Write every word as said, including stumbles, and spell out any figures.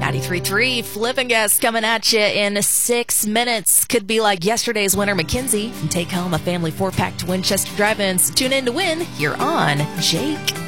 ninety-three point three Flip and Guess coming at you in six minutes. Could be like yesterday's winner, Mackenzie, and take home a family four-pack to Winchester Drive-Ins. Tune in to win here on Jake